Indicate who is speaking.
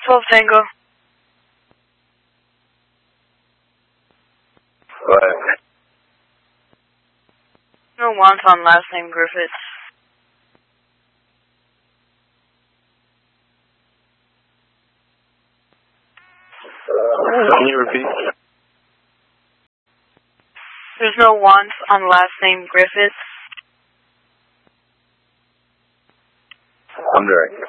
Speaker 1: 12 Tango.
Speaker 2: What?
Speaker 1: No wants on last name Griffiths.
Speaker 2: Can you repeat?
Speaker 1: There's no wants on last name Griffiths.
Speaker 2: I'm direct.